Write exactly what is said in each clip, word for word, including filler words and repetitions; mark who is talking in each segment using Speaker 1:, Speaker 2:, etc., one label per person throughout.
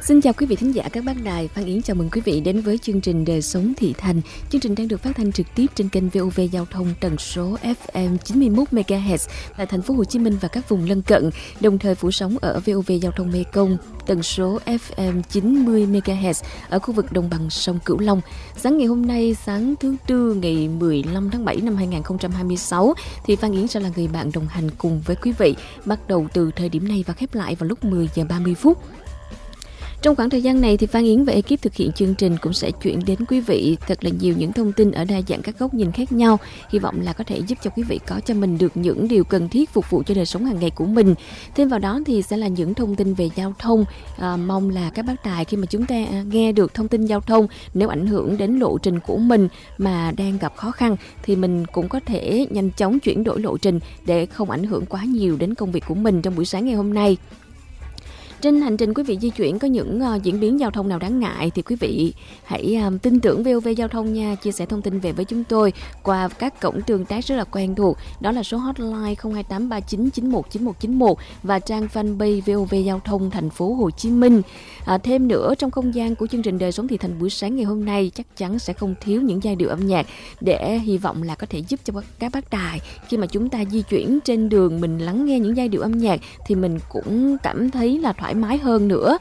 Speaker 1: Xin chào quý vị thính giả các bác đài, Phan Yến chào mừng quý vị đến với chương trình Đời sống thị thành. Chương trình đang được phát thanh trực tiếp trên kênh vê o vê Giao thông tần số ép em chín mươi mốt mê ga héc tại thành phố Hồ Chí Minh và các vùng lân cận, đồng thời phủ sóng ở vê o vê Giao thông Mê Công tần số ép em chín mươi mê ga héc ở khu vực đồng bằng sông Cửu Long. Sáng ngày hôm nay, sáng thứ Tư ngày mười lăm tháng bảy năm hai nghìn không trăm hai mươi sáu, thì Phan Yến sẽ là người bạn đồng hành cùng với quý vị, bắt đầu từ thời điểm này và khép lại vào lúc mười giờ ba mươi phút. Trong khoảng thời gian này thì Phan Yến và ekip thực hiện chương trình cũng sẽ chuyển đến quý vị thật là nhiều những thông tin ở đa dạng các góc nhìn khác nhau. Hy vọng là có thể giúp cho quý vị có cho mình được những điều cần thiết phục vụ cho đời sống hàng ngày của mình. Thêm vào đó thì sẽ là những thông tin về giao thông. À, mong là các bác tài khi mà chúng ta nghe được thông tin giao thông, nếu ảnh hưởng đến lộ trình của mình mà đang gặp khó khăn thì mình cũng có thể nhanh chóng chuyển đổi lộ trình để không ảnh hưởng quá nhiều đến công việc của mình trong buổi sáng ngày hôm nay. Trên hành trình quý vị di chuyển có những uh, diễn biến giao thông nào đáng ngại thì quý vị hãy uh, tin tưởng vê o vê Giao thông nha, chia sẻ thông tin về với chúng tôi qua các cổng tương tác rất là quen thuộc, đó là số hotline không hai tám ba chín chín một chín một chín một và trang fanpage vê o vê Giao thông thành phố Hồ Chí Minh. À, thêm nữa, trong không gian của chương trình Đời sống thị thành buổi sáng ngày hôm nay chắc chắn sẽ không thiếu những giai điệu âm nhạc để hy vọng là có thể giúp cho các bác tài khi mà chúng ta di chuyển trên đường, mình lắng nghe những giai điệu âm nhạc thì mình cũng cảm thấy là thoải mái hơn nữa.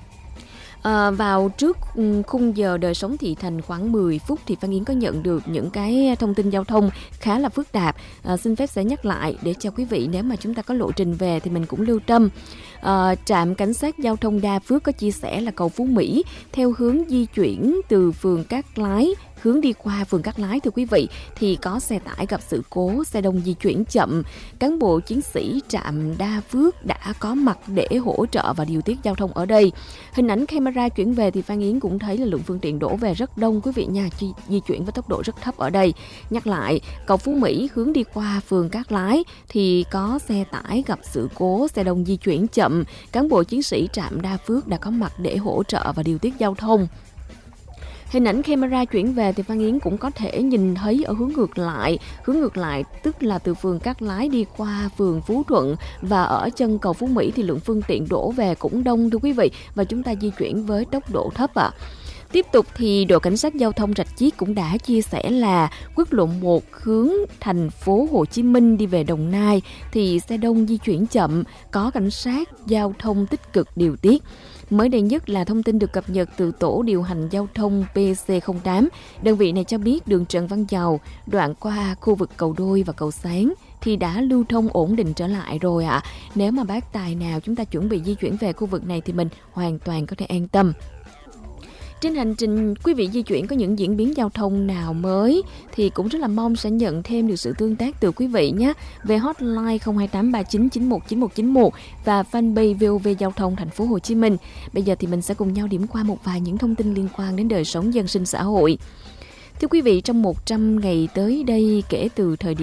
Speaker 1: À, vào trước khung giờ Đời sống thị thành khoảng mười phút thì Phan Yến có nhận được những cái thông tin giao thông khá là phức tạp. À, xin phép sẽ nhắc lại để cho quý vị nếu mà chúng ta có lộ trình về thì mình cũng lưu tâm. À, trạm cảnh sát giao thông Đa Phước có chia sẻ là cầu Phú Mỹ theo hướng di chuyển từ phường Cát Lái hướng đi qua phường Cát Lái, thưa quý vị, thì có xe tải gặp sự cố, xe đông di chuyển chậm. Cán bộ chiến sĩ trạm Đa Phước đã có mặt để hỗ trợ và điều tiết giao thông ở đây. Hình ảnh camera chuyển về thì Phan Yến cũng thấy là lượng phương tiện đổ về rất đông, quý vị nha, di chuyển với tốc độ rất thấp ở đây. Nhắc lại, cầu Phú Mỹ hướng đi qua phường Cát Lái thì có xe tải gặp sự cố, xe đông di chuyển chậm. Cán bộ chiến sĩ trạm Đa Phước đã có mặt để hỗ trợ và điều tiết giao thông. Hình ảnh camera chuyển về thì Phan Yến cũng có thể nhìn thấy ở hướng ngược lại. Hướng ngược lại tức là từ phường Cát Lái đi qua phường Phú Thuận và ở chân cầu Phú Mỹ thì lượng phương tiện đổ về cũng đông, thưa quý vị, và chúng ta di chuyển với tốc độ thấp ạ. À. Tiếp tục thì đội cảnh sát giao thông Rạch Chiếc cũng đã chia sẻ là quốc lộ một hướng thành phố Hồ Chí Minh đi về Đồng Nai thì xe đông di chuyển chậm, có cảnh sát giao thông tích cực điều tiết. Mới đây nhất là thông tin được cập nhật từ tổ điều hành giao thông pê xê không tám. Đơn vị này cho biết đường Trần Văn Dầu, đoạn qua khu vực cầu Đôi và cầu Sáng thì đã lưu thông ổn định trở lại rồi ạ. À. Nếu mà bác tài nào chúng ta chuẩn bị di chuyển về khu vực này thì mình hoàn toàn có thể an tâm. Trên hành trình quý vị di chuyển có những diễn biến giao thông nào mới thì cũng rất là mong sẽ nhận thêm được sự tương tác từ quý vị nhé. Về hotline không hai tám ba chín chín một chín một chín một và fanpage vê o vê Giao thông thành phố Hồ Chí Minh. Bây giờ thì mình sẽ cùng nhau điểm qua một vài những thông tin liên quan đến đời sống dân sinh xã hội. Thưa quý vị, trong một trăm ngày tới đây kể từ thời điểm